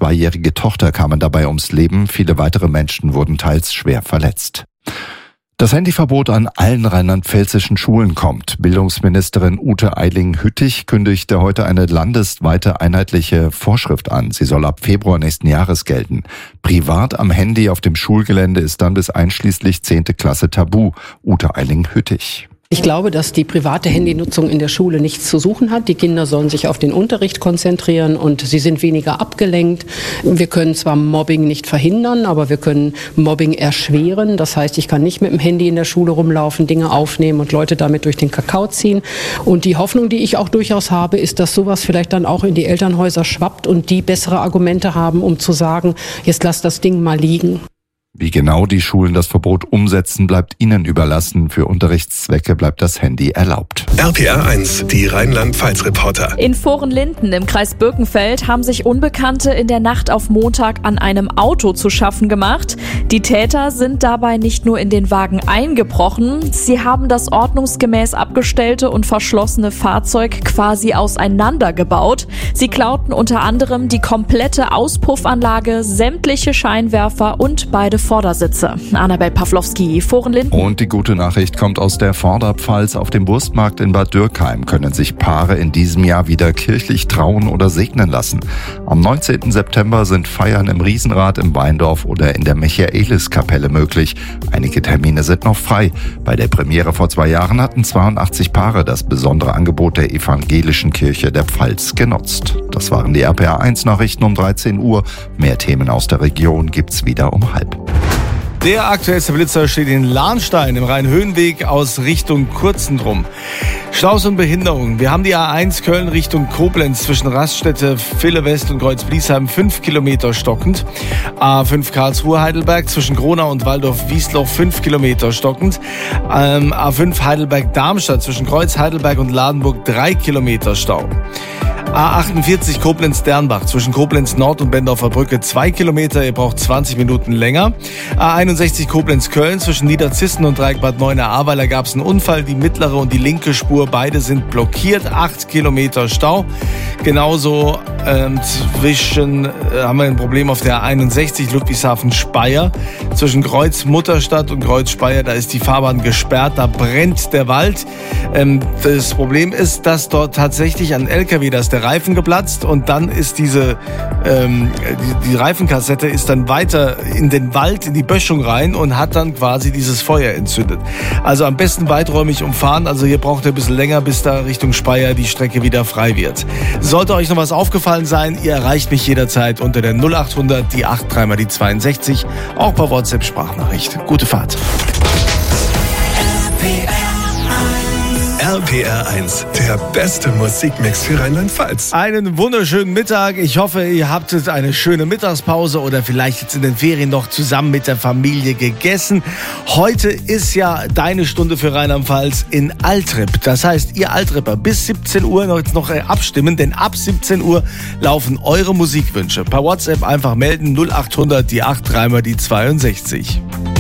2-jährige Tochter kamen dabei ums Leben. Viele weitere Menschen wurden teils schwer verletzt. Das Handyverbot an allen rheinland-pfälzischen Schulen kommt. Bildungsministerin Ute Eiling-Hüttich kündigte heute eine landesweite einheitliche Vorschrift an. Sie soll ab Februar nächsten Jahres gelten. Privat am Handy auf dem Schulgelände ist dann bis einschließlich 10. Klasse tabu. Ute Eiling-Hüttich. Ich glaube, dass die private Handynutzung in der Schule nichts zu suchen hat. Die Kinder sollen sich auf den Unterricht konzentrieren und sie sind weniger abgelenkt. Wir können zwar Mobbing nicht verhindern, aber wir können Mobbing erschweren. Das heißt, ich kann nicht mit dem Handy in der Schule rumlaufen, Dinge aufnehmen und Leute damit durch den Kakao ziehen. Und die Hoffnung, die ich auch durchaus habe, ist, dass sowas vielleicht dann auch in die Elternhäuser schwappt und die bessere Argumente haben, um zu sagen, jetzt lass das Ding mal liegen. Wie genau die Schulen das Verbot umsetzen, bleibt ihnen überlassen. Für Unterrichtszwecke bleibt das Handy erlaubt. RPR 1, die Rheinland-Pfalz-Reporter. In Vorenlinden im Kreis Birkenfeld haben sich Unbekannte in der Nacht auf Montag an einem Auto zu schaffen gemacht. Die Täter sind dabei nicht nur in den Wagen eingebrochen, sie haben das ordnungsgemäß abgestellte und verschlossene Fahrzeug quasi auseinandergebaut. Sie klauten unter anderem die komplette Auspuffanlage, sämtliche Scheinwerfer und beide Vordersitze. Annabel Pawlowski, Vorenlinden. Und die gute Nachricht kommt aus der Vorderpfalz. Auf dem Wurstmarkt in Bad Dürkheim können sich Paare in diesem Jahr wieder kirchlich trauen oder segnen lassen. Am 19. September sind Feiern im Riesenrad, im Weindorf oder in der Michaeliskapelle möglich. Einige Termine sind noch frei. Bei der Premiere vor 2 Jahren hatten 82 Paare das besondere Angebot der evangelischen Kirche der Pfalz genutzt. Das waren die RPR 1 Nachrichten um 13 Uhr. Mehr Themen aus der Region gibt's wieder um 12:30. Der aktuellste Blitzer steht in Lahnstein im Rhein-Höhenweg aus Richtung Kurzendrum. Staus und Behinderungen. Wir haben die A1 Köln Richtung Koblenz zwischen Raststätte, Ville West und Kreuz-Bliesheim 5 Kilometer stockend. A5 Karlsruhe-Heidelberg zwischen Gronau und Waldorf-Wiesloch 5 Kilometer stockend. A5 Heidelberg-Darmstadt zwischen Kreuz, Heidelberg und Ladenburg 3 Kilometer Stau. A48 Koblenz-Dernbach zwischen Koblenz Nord und Bendorfer Brücke 2 Kilometer, ihr braucht 20 Minuten länger. A61 Koblenz-Köln zwischen Niederzissen und Dreieck-Bad Neuenahr-Ahrweiler gab es einen Unfall, die mittlere und die linke Spur, beide sind blockiert, 8 Kilometer Stau. Genauso haben wir ein Problem auf der A61 Ludwigshafen-Speyer zwischen Kreuz-Mutterstadt und Kreuz-Speyer, da ist die Fahrbahn gesperrt, da brennt der Wald. Das Problem ist, dass dort tatsächlich ein LKW, da ist der Reifen geplatzt und dann ist die Reifenkassette ist dann weiter in den Wald, in die Böschung rein und hat dann quasi dieses Feuer entzündet. Also am besten weiträumig umfahren, also hier braucht ihr ein bisschen länger, bis da Richtung Speyer die Strecke wieder frei wird. Sollte euch noch was aufgefallen sein, ihr erreicht mich jederzeit unter der 0800, die 83 mal die 62, auch per WhatsApp-Sprachnachricht. Gute Fahrt. RPR 1, der beste Musikmix für Rheinland-Pfalz. Einen wunderschönen Mittag. Ich hoffe, ihr habt jetzt eine schöne Mittagspause oder vielleicht jetzt in den Ferien noch zusammen mit der Familie gegessen. Heute ist ja deine Stunde für Rheinland-Pfalz in Altrip. Das heißt, ihr Altripper, bis 17 Uhr noch abstimmen, denn ab 17 Uhr laufen eure Musikwünsche. Per WhatsApp einfach melden 0800 die 83 mal die 62.